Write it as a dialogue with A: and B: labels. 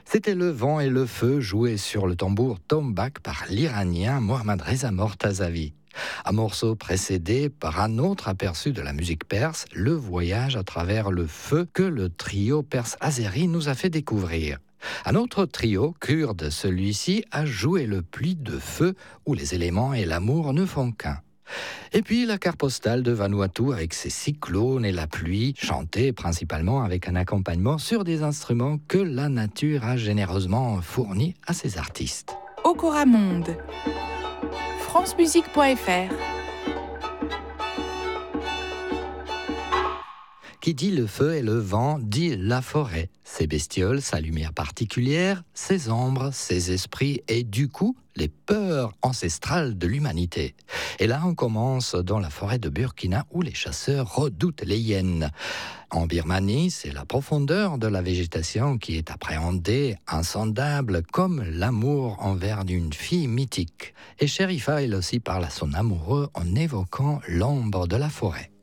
A: C'était Le vent et le feu joué sur le tambour tombak par l'Iranien Mohammad Reza Mortazavi. Un morceau précédé par un autre aperçu de la musique perse, le voyage à travers le feu que le trio perse-azéri nous a fait découvrir. Un autre trio, kurde celui-ci, a joué le pluie de feu où les éléments et l'amour ne font qu'un. Et puis la carte postale de Vanuatu avec ses cyclones et la pluie, chantée principalement avec un accompagnement sur des instruments que la nature a généreusement fournis à ses artistes.
B: Okora Monde, francemusique.fr.
A: Qui dit le feu et le vent dit la forêt. Ses bestioles, sa lumière particulière, ses ombres, ses esprits et du coup, les peurs ancestrales de l'humanité. Et là, on commence dans la forêt de Burkina où les chasseurs redoutent les hyènes. En Birmanie, c'est la profondeur de la végétation qui est appréhendée, insondable, comme l'amour envers une fille mythique. Et Sherifa, elle aussi, parle à son amoureux en évoquant l'ombre de la forêt.